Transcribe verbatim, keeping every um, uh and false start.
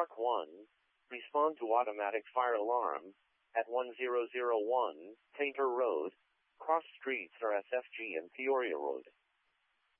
Truck one, respond to automatic fire alarm at one zero zero one, Tainter Road, cross streets are S F G and Peoria Road.